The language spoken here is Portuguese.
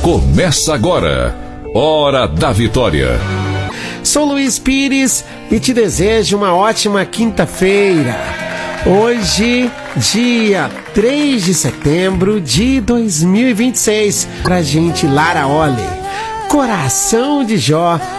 Começa agora, Hora da Vitória. Sou Luiz Pires e te desejo uma ótima quinta-feira. Hoje, dia 3 de setembro de 2026, pra gente Lara Ole. Coração de Jó,